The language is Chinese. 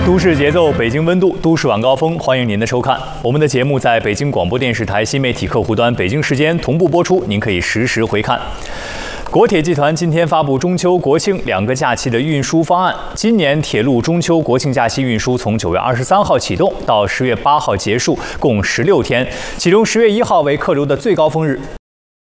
都市节奏，北京温度，都市晚高峰，欢迎您的收看。我们的节目在北京广播电视台新媒体客户端北京时间同步播出，您可以实时回看。国铁集团今天发布中秋、国庆2个假期的运输方案。今年铁路中秋、国庆假期运输从9月23号启动，到10月8号结束，共16天。其中10月1号为客流的最高峰日。